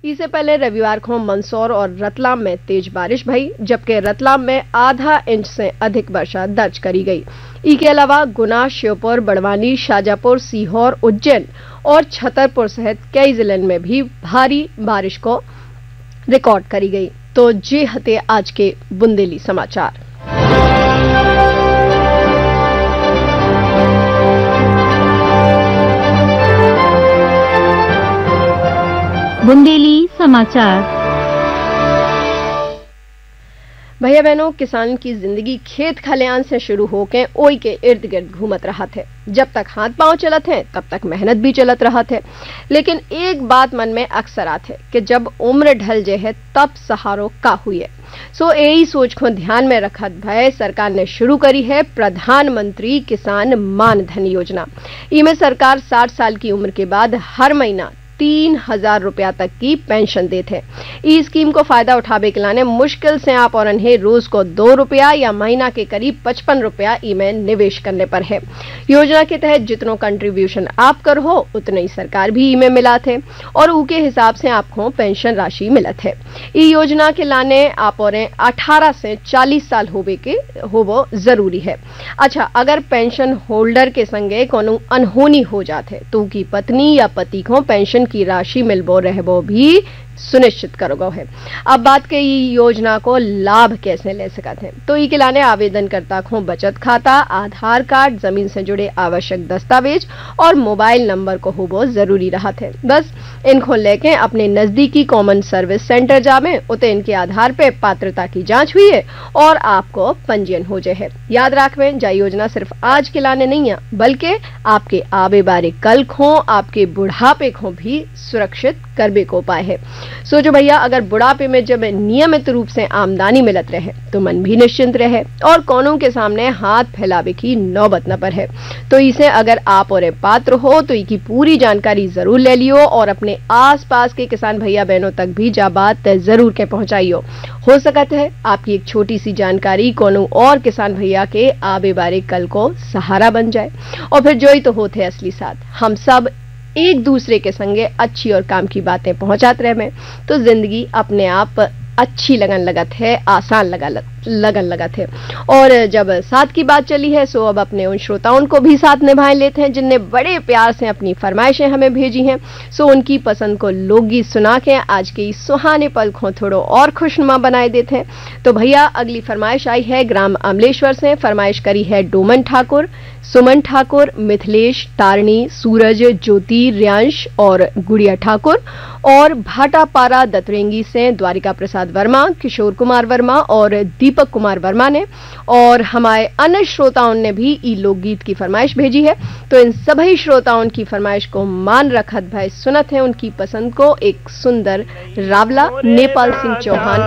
इससे पहले रविवार को मंदसौर और रतलाम में तेज बारिश भई, जबकि रतलाम में आधा इंच से अधिक वर्षा दर्ज करी गई। इसके अलावा गुना, श्योपुर, बड़वानी, शाजापुर, सीहोर, उज्जैन और छतरपुर सहित कई जिलों में भी भारी बारिश को रिकॉर्ड करी गई। तो ये हते आज के बुंदेली समाचार। बुंदेली समाचार। भैया बहनों, किसान की जिंदगी खेत खलियान से शुरू होकर ओई के इर्द गिर्द घूमत रहा थे। जब तक हाथ पांव चलत है तब तक मेहनत भी चलत रहा थे। लेकिन एक बात मन में अक्सर आते कि जब उम्र ढल जे है तब सहारो का हुई है। सो यही सोच को ध्यान में रखत भय सरकार ने शुरू करी है प्रधानमंत्री किसान मान धन योजना। इनमें सरकार 60 साल की उम्र के बाद हर महीना 3,000 रुपया तक की पेंशन देते हैं। इस स्कीम को फायदा उठावे के लाने मुश्किल से आप और इन्हें रोज को 2 रुपया या महीना के करीब 55 रुपया इमें निवेश करने पर है। योजना के तहत जितनों कंट्रीब्यूशन आप कर हो उतने ही सरकार भी इमें मिला थे और उनके हिसाब से आपको पेंशन राशि मिलत है। इस योजना के लाने आप और 18 से 40 साल होवो जरूरी है। अच्छा, अगर पेंशन होल्डर के संगे कोनो अनहोनी हो जाते तो उनकी पत्नी या पति को पेंशन की राशि मिलबो रहबो भी सुनिश्चित करोगे है। अब बात के योजना को लाभ कैसे ले सकते हैं, तो इसके लाने आवेदनकर्ता को बचत खाता, आधार कार्ड, जमीन से जुड़े आवश्यक दस्तावेज और मोबाइल नंबर को होबो जरूरी रहा थे। बस इनको लेके अपने नजदीकी कॉमन सर्विस सेंटर जावे, उते इनके आधार पे पात्रता की जांच हुई है और आपको पंजीयन हो जाए है। याद रखवें, जा योजना सिर्फ आज के लाने नहीं है बल्कि आपके आवे बारे कल को, आपके बुढ़ापे को भी सुरक्षित करबे को उपाय है। सोचो भैया, अगर बुढ़ापे में जब नियमित रूप से आमदनी मिलत रहे तो मन भी निश्चिंत रहे और कौनों के सामने हाथ फैलावे की नौबत न पर है। तो इसे अगर आप और पात्र हो तो इसकी पूरी जानकारी जरूर ले लियो और अपने आसपास के किसान भैया बहनों तक भी जा बात जरूर के पहुंचाइयो। हो सकता है आपकी एक छोटी सी जानकारी कौनों और किसान भैया के आबे बारे कल को सहारा बन जाए और फिर जो ही तो होते असली साथ हम सब एक दूसरे के संगे अच्छी और काम की बातें पहुंचाते रहे में तो जिंदगी अपने आप अच्छी लगन लगत है, आसान लगन लगत है। और जब साथ की बात चली है सो अब अपने उन श्रोताओं को भी साथ निभाए लेते हैं जिनने बड़े प्यार से अपनी फरमाइशें हमें भेजी हैं। सो उनकी पसंद को लोकगीत सुना के आज के इस सुहाने पल को थोड़ो और खुशनुमा बनाए देते हैं। तो भैया, अगली फरमाइश आई है ग्राम अमलेश्वर से। फरमाइश करी है डोमन ठाकुर, सुमन ठाकुर, मिथिलेश, तारणी, सूरज, ज्योति, रियांश और गुड़िया ठाकुर। और भाटापारा दतरेंगी से द्वारिका प्रसाद वर्मा, किशोर कुमार वर्मा और दीपक कुमार वर्मा ने। और हमारे अन्य श्रोताओं ने भी ई लोकगीत की फरमाइश भेजी है। तो इन सभी श्रोताओं की फरमाइश को मान रखत भाई सुनत है उनकी पसंद को एक सुंदर रावला नेपाल सिंह चौहान